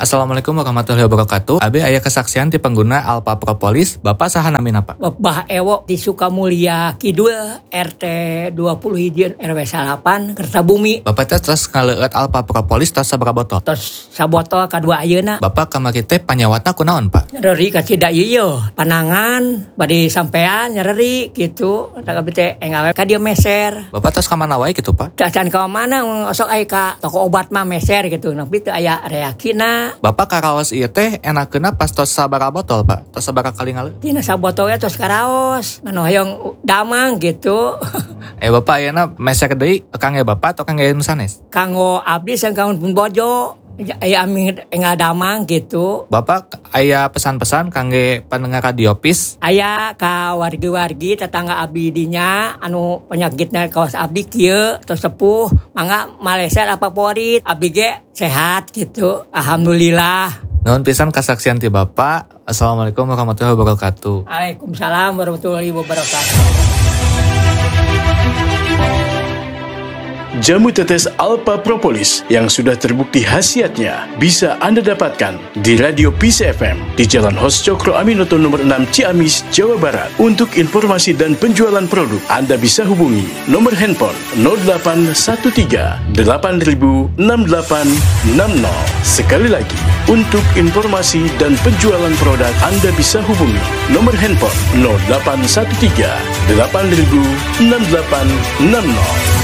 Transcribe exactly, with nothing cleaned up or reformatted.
Assalamualaikum warahmatullahi wabarakatuh. Abi aya kesaksian ti pengguna Alpha Propolis. Bapak saha namina Pak? Bah Ewo di Sukamulya Kidul R T dua puluh hiji R W salapan Kertabumi. Bapak teh tos ngaleueut Alpha Propolis tos sabaraha botol? Tos sabotol kadua ayeuna. Bapak kamari teh panyawatna kunaon Pak? Nyeri ka cida ieu panangan bade sampean nyeri gitu. Tak abi teh engawe ka dieu meser. Bapak tos ka mana wae gitu Pak? Dacan ka mana sok aya ka toko obat mah meser gitu. Tapi teu aya reaksina. Bapak karaos ieu teh enakeuna pas tos sabaraha botol Pak? Tos sabaraha kali ngaleueut? Dina sabotolnya tos karaos. Anu hayang damang gitu. Eh Bapak ayeuna meser deui kangge Bapak atau kangge nu sanes? Kanggo abdi sang kanggo pun bojo. Aya ami enggak damang gitu. Bapak aya pesan-pesan kangge pendengar radio Pis? Aya ka wargi-wargi tetangga abdi dinya anu penyakitna kaos abdi kieu tos sepuh mangga Malaysia apa favorit abdi ge sehat gitu. Alhamdulillah. Nuhun pisan kasaksian ti Bapak. Assalamualaikum warahmatullahi wabarakatuh. Waalaikumsalam warahmatullahi wabarakatuh. Jamu tetes Alpha Propolis yang sudah terbukti khasiatnya bisa Anda dapatkan di Radio Peace F M di Jalan Hos Cokro Aminoto nomor enam Ciamis, Jawa Barat. Untuk informasi dan penjualan produk, Anda bisa hubungi nomor handphone nol delapan satu tiga delapan nol enam delapan enam nol. Sekali lagi, untuk informasi dan penjualan produk, Anda bisa hubungi nomor handphone nol delapan satu tiga delapan nol enam delapan enam nol.